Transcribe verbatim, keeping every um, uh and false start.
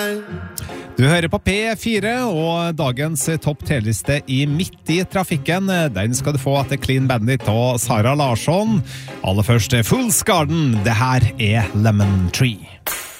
Du hører på P fire, og dagens topp tre-liste i Midt i trafikken, den skal du få etter Clean Bandit og Sara Larsson. Aller først Fool's Garden, det her er Lemon Tree.